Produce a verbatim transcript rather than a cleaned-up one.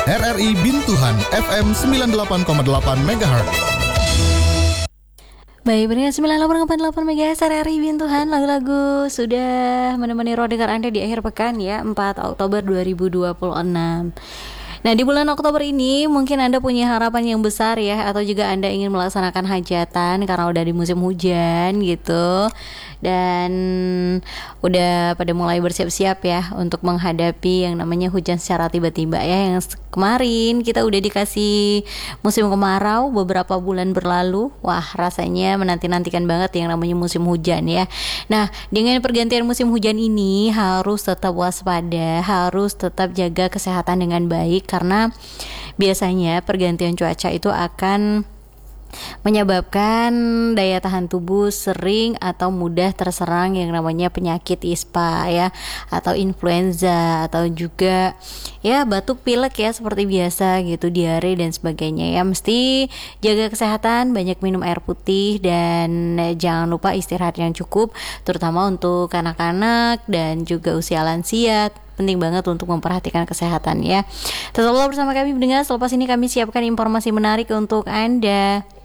R R I Bintuhan F M sembilan puluh delapan koma delapan megahertz. Baik, benar sembilan puluh delapan koma delapan megahertz R R I Bintuhan. Lagu-lagu sudah menemani ruang dengar Anda di akhir pekan ya, empat Oktober dua ribu dua puluh enam. Nah, di bulan Oktober ini mungkin Anda punya harapan yang besar ya, atau juga Anda ingin melaksanakan hajatan karena udah di musim hujan gitu. Dan udah pada mulai bersiap-siap ya untuk menghadapi yang namanya hujan secara tiba-tiba ya. Yang kemarin kita udah dikasih musim kemarau beberapa bulan berlalu. Wah, rasanya menanti-nantikan banget yang namanya musim hujan ya. Nah, dengan pergantian musim hujan ini harus tetap waspada, harus tetap jaga kesehatan dengan baik, karena biasanya pergantian cuaca itu akan menyebabkan daya tahan tubuh sering atau mudah terserang yang namanya penyakit ispa ya, atau influenza, atau juga ya batuk pilek ya seperti biasa gitu, diare dan sebagainya ya. Mesti jaga kesehatan, banyak minum air putih, dan jangan lupa istirahat yang cukup, terutama untuk anak-anak dan juga usia lansia. Penting banget untuk memperhatikan kesehatan ya. Tetaplah bersama kami mendengar. Selepas ini kami siapkan informasi menarik untuk Anda.